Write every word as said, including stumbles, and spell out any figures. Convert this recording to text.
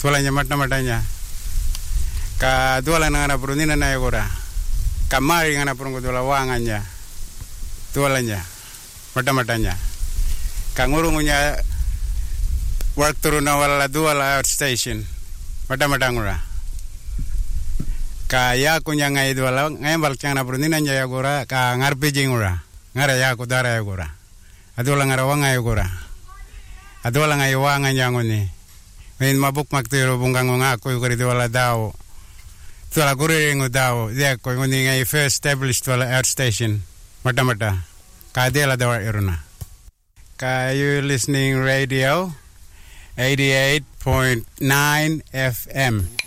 tualanya mata-matanya. Ka tuala ngana purundina na yagora. Kamari ngana purungu tuala wanganya. Tualanya mata-matanya. Ka ngurungunya work turun wala duala outstation. Mata-matangura. Ka ya kunya ngai duala ngai balcang na purundina nya yagora ka ngarpe jingura. Ngara ya kudara yagora. Aduala ngara wanga yagora. Aduala ngai wanganya ngoni. Main mabuk maktiro bungang ngako yugari duala dao. Tuala kuringu dao. Dia ko ngoni ngai first established duala outstation. Mata-mata. Ka adela dawa iruna. Ka you listening radio eighty-eight point nine F M.